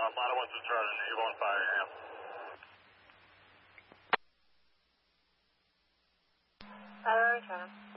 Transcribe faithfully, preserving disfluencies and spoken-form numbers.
Model one's returning, Evo on fire, yeah. Fire return.